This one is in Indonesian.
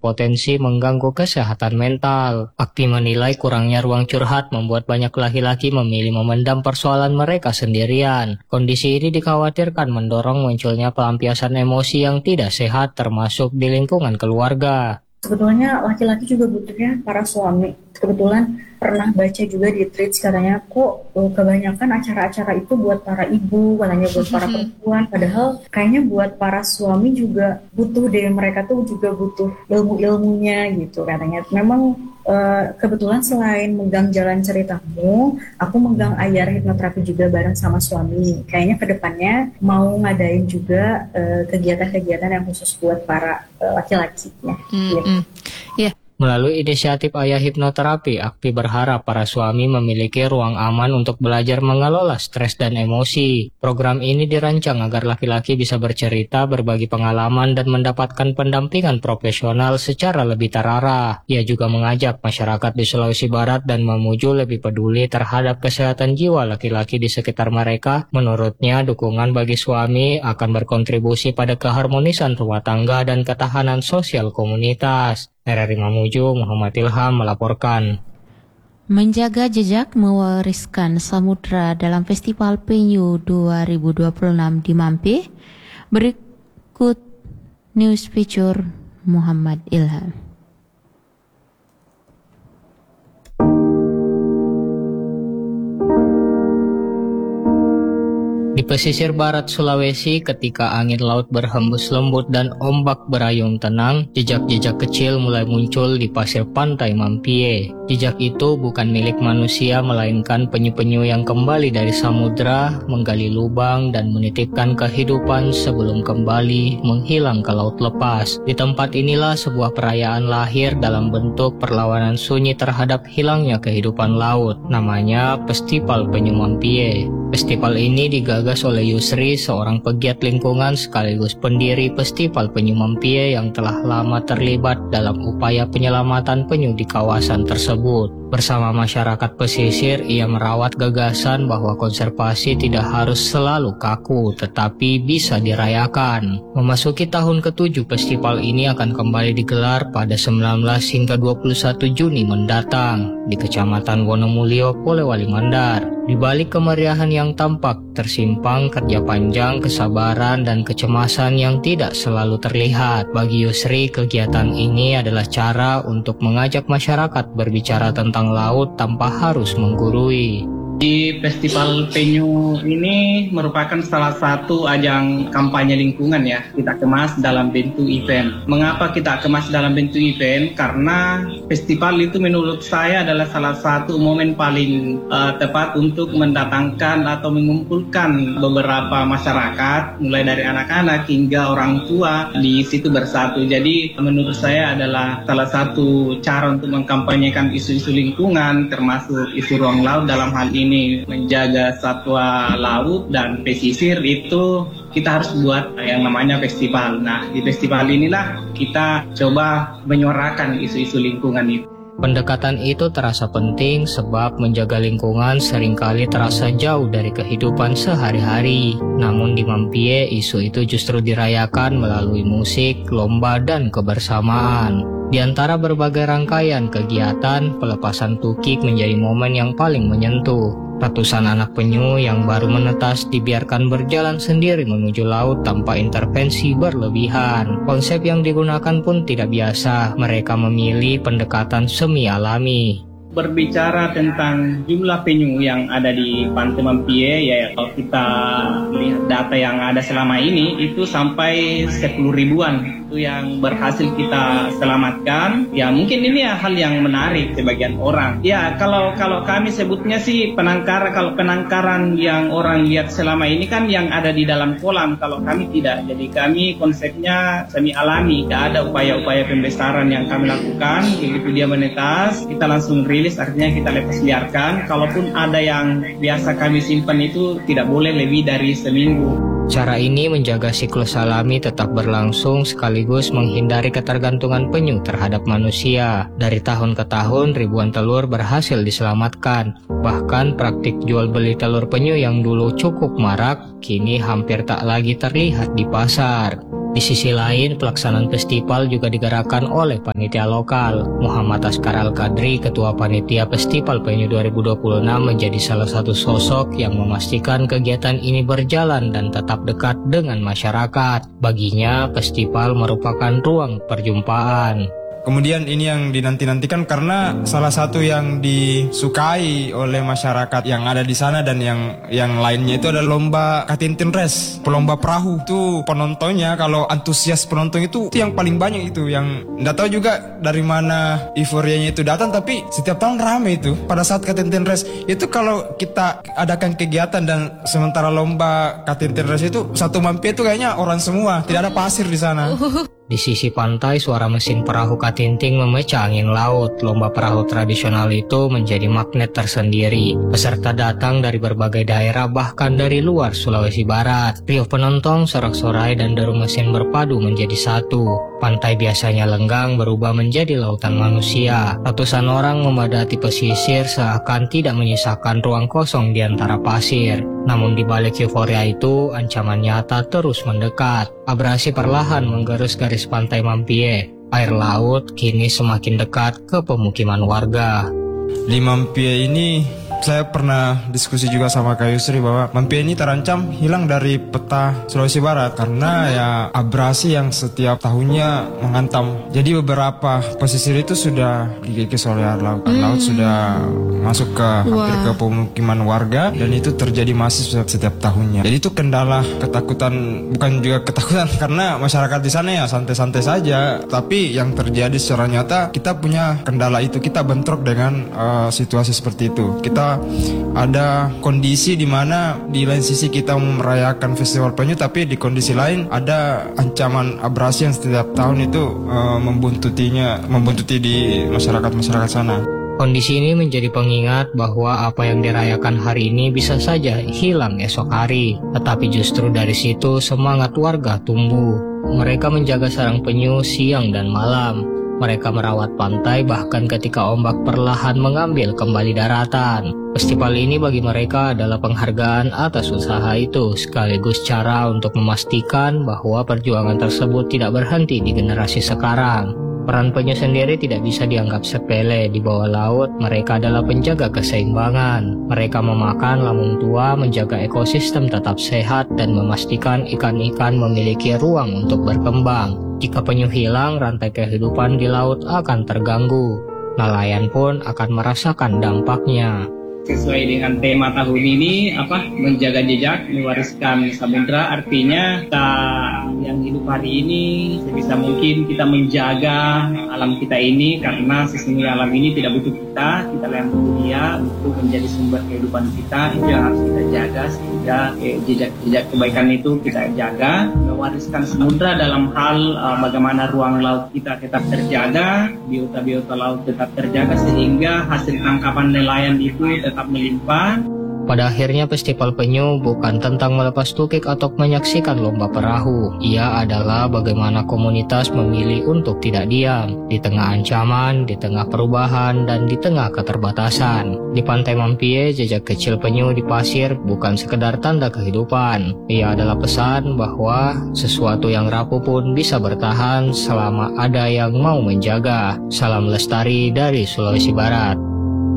berpotensi mengganggu kesehatan mental. Akti menilai kurangnya ruang curhat membuat banyak laki-laki memilih memendam persoalan mereka sendirian. Kondisi ini dikhawatirkan mendorong munculnya pelampiasan emosi yang tidak sehat termasuk di lingkungan keluarga. Sebetulnya laki-laki juga butuhnya para suami. Kebetulan pernah baca juga di tweets katanya kok kebanyakan acara-acara itu buat para ibu, katanya buat para perempuan. Padahal kayaknya buat para suami juga butuh deh, mereka tuh juga butuh ilmu-ilmunya gitu katanya. Memang kebetulan selain megang jalan ceritamu, aku megang IR hipnoterapi juga bareng sama suami. Kayaknya kedepannya mau ngadain juga kegiatan-kegiatan yang khusus buat para laki-laki ya. Yeah. Melalui inisiatif Ayah Hipnoterapi, Akti berharap para suami memiliki ruang aman untuk belajar mengelola stres dan emosi. Program ini dirancang agar laki-laki bisa bercerita, berbagi pengalaman, dan mendapatkan pendampingan profesional secara lebih terarah. Ia juga mengajak masyarakat di Sulawesi Barat dan Mamuju lebih peduli terhadap kesehatan jiwa laki-laki di sekitar mereka. Menurutnya, dukungan bagi suami akan berkontribusi pada keharmonisan rumah tangga dan ketahanan sosial komunitas. RRI Mamuju, Muhammad Ilham melaporkan. Menjaga jejak mewariskan samudra dalam Festival Penyu 2026 di Mampih. Berikut news feature Muhammad Ilham. Di pesisir barat Sulawesi, ketika angin laut berhembus lembut dan ombak berayun tenang, jejak-jejak kecil mulai muncul di pasir pantai Mampie. Jejak itu bukan milik manusia, melainkan penyu-penyu yang kembali dari samudra, menggali lubang dan menitipkan kehidupan sebelum kembali menghilang ke laut lepas. Di tempat inilah sebuah perayaan lahir dalam bentuk perlawanan sunyi terhadap hilangnya kehidupan laut. Namanya Festival Penyu Mampie. Festival ini digagas oleh Yusri, seorang pegiat lingkungan sekaligus pendiri Festival Penyu Mampie yang telah lama terlibat dalam upaya penyelamatan penyu di kawasan tersebut. Bersama masyarakat pesisir, ia merawat gagasan bahwa konservasi tidak harus selalu kaku, tetapi bisa dirayakan. Memasuki tahun ke-7, festival ini akan kembali digelar pada 19 hingga 21 Juni mendatang di Kecamatan Wonomulyo, Polewali Mandar. Di balik kemeriahan yang tampak, tersimpang kerja panjang, kesabaran, dan kecemasan yang tidak selalu terlihat. Bagi Yusri, kegiatan ini adalah cara untuk mengajak masyarakat berbicara tentang laut tanpa harus menggurui. Di Festival Penyu ini merupakan salah satu ajang kampanye lingkungan ya. Kita kemas dalam bentuk event. Mengapa kita kemas dalam bentuk event? Karena festival itu menurut saya adalah salah satu momen paling tepat untuk mendatangkan atau mengumpulkan beberapa masyarakat, mulai dari anak-anak hingga orang tua di situ bersatu. Jadi menurut saya adalah salah satu cara untuk mengkampanyekan isu-isu lingkungan, termasuk isu ruang laut dalam hal ini menjaga satwa laut dan pesisir. Itu kita harus buat yang namanya festival. Nah, di festival inilah kita coba menyuarakan isu-isu lingkungan itu. Pendekatan itu terasa penting sebab menjaga lingkungan seringkali terasa jauh dari kehidupan sehari-hari. Namun di Mampie, isu itu justru dirayakan melalui musik, lomba, dan kebersamaan. Di antara berbagai rangkaian kegiatan, pelepasan tukik menjadi momen yang paling menyentuh. Ratusan anak penyu yang baru menetas dibiarkan berjalan sendiri menuju laut tanpa intervensi berlebihan. Konsep yang digunakan pun tidak biasa. Mereka memilih pendekatan semi alami. Berbicara tentang jumlah penyu yang ada di Pantai Mampie, ya kalau kita lihat data yang ada selama ini itu sampai 10 ribuan itu yang berhasil kita selamatkan. Ya mungkin ini ya hal yang menarik sebagian orang. Ya kalau kami sebutnya sih penangkaran. Kalau penangkaran yang orang lihat selama ini kan yang ada di dalam kolam, kalau kami tidak. Jadi kami konsepnya semi alami. Tidak ada upaya-upaya pembesaran yang kami lakukan. Begitu dia menetas, kita langsung rilis, artinya kita lepas liarkan. Kalaupun ada yang biasa kami simpan itu tidak boleh lebih dari seminggu. Cara ini menjaga siklus alami tetap berlangsung sekaligus menghindari ketergantungan penyu terhadap manusia. Dari tahun ke tahun, ribuan telur berhasil diselamatkan. Bahkan praktik jual beli telur penyu yang dulu cukup marak, kini hampir tak lagi terlihat di pasar. Di sisi lain, pelaksanaan festival juga digerakkan oleh panitia lokal. Muhammad Askar Al-Kadri, Ketua Panitia Festival Penyu 2026, menjadi salah satu sosok yang memastikan kegiatan ini berjalan dan tetap dekat dengan masyarakat. Baginya, festival merupakan ruang perjumpaan. Kemudian ini yang dinanti-nantikan karena salah satu yang disukai oleh masyarakat yang ada di sana dan yang lainnya itu adalah lomba Katintin Race, lomba perahu. Itu penontonnya, kalau antusias penonton itu yang paling banyak itu, yang nggak tahu juga dari mana euforianya itu datang, tapi setiap tahun rame itu. Pada saat Katintin Race itu kalau kita adakan kegiatan dan sementara lomba Katintin Race itu satu Mampie itu kayaknya orang semua, tidak ada pasir di sana. Di sisi pantai, suara mesin perahu katinting memecah angin laut. Lomba perahu tradisional itu menjadi magnet tersendiri. Peserta datang dari berbagai daerah, bahkan dari luar Sulawesi Barat. Riuh penonton, sorak-sorai, dan deru mesin berpadu menjadi satu. Pantai biasanya lenggang berubah menjadi lautan manusia. Ratusan orang memadati pesisir seakan tidak menyisakan ruang kosong di antara pasir. Namun di balik euforia itu, ancaman nyata terus mendekat. Abrasi perlahan menggerus garis pantai Mampie. Air laut kini semakin dekat ke pemukiman warga. Di Mampie ini saya pernah diskusi juga sama Kak Yusri bahwa Mampie ini terancam hilang dari peta Sulawesi Barat karena ya abrasi yang setiap tahunnya menghantam. Jadi beberapa pesisir itu sudah dikikis oleh air laut. Air laut sudah masuk ke hampir ke pemukiman warga dan itu terjadi masif setiap tahunnya. Jadi itu kendala ketakutan, bukan juga ketakutan karena masyarakat di sana ya santai-santai saja. Tapi yang terjadi secara nyata kita punya kendala itu, kita bentrok dengan situasi seperti itu. Kita ada kondisi di mana di lain sisi kita merayakan festival penyu, tapi di kondisi lain ada ancaman abrasi yang setiap tahun itu membuntuti di masyarakat sana. Kondisi ini menjadi pengingat bahwa apa yang dirayakan hari ini bisa saja hilang esok hari. Tetapi justru dari situ semangat warga tumbuh. Mereka menjaga sarang penyu siang dan malam. Mereka merawat pantai bahkan ketika ombak perlahan mengambil kembali daratan. Festival ini bagi mereka adalah penghargaan atas usaha itu, sekaligus cara untuk memastikan bahwa perjuangan tersebut tidak berhenti di generasi sekarang. Peran penyu sendiri tidak bisa dianggap sepele. Di bawah laut, mereka adalah penjaga keseimbangan. Mereka memakan lambung tua, menjaga ekosistem tetap sehat, dan memastikan ikan-ikan memiliki ruang untuk berkembang. Jika penyu hilang, rantai kehidupan di laut akan terganggu. Nelayan pun akan merasakan dampaknya. Sesuai dengan tema tahun ini, menjaga jejak, mewariskan samudra, artinya kita yang hidup hari ini sebisa mungkin kita menjaga alam kita ini, karena sesungguhnya alam ini tidak butuh kita yang butuh dia untuk menjadi sumber kehidupan kita. Itu yang harus kita jaga, sehingga jejak-jejak kebaikan itu kita jaga, mewariskan samudra dalam hal bagaimana ruang laut kita tetap terjaga, biota-biota laut tetap terjaga, sehingga hasil tangkapan nelayan itu tetap melimpah. Pada akhirnya festival penyu bukan tentang melepas tukik atau menyaksikan lomba perahu. Ia adalah bagaimana komunitas memilih untuk tidak diam di tengah ancaman, di tengah perubahan, dan di tengah keterbatasan. Di Pantai Mampie, jejak kecil penyu di pasir bukan sekedar tanda kehidupan. Ia adalah pesan bahwa sesuatu yang rapuh pun bisa bertahan selama ada yang mau menjaga. Salam lestari dari Sulawesi Barat.